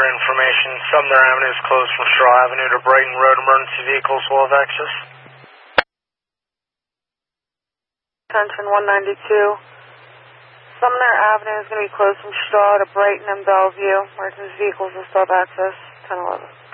information. Sumner Avenue is closed from Straw Avenue to Brighton Road. Emergency vehicles will have access. Attention 192. Sumner Avenue is going to be closed from Straw to Brighton and Bellevue. Emergency vehicles will still have access. 1011.